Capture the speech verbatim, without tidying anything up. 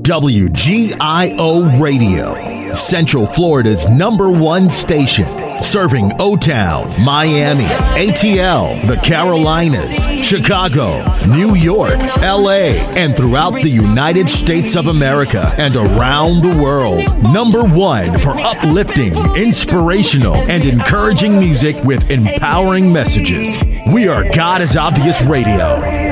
W G I O Radio, Central Florida's number one station, serving O-Town, Miami, A T L, the Carolinas, Chicago, New York, L A, and throughout the United States of America and around the world. Number one for uplifting, inspirational, and encouraging music with empowering messages. We are God is Obvious Radio.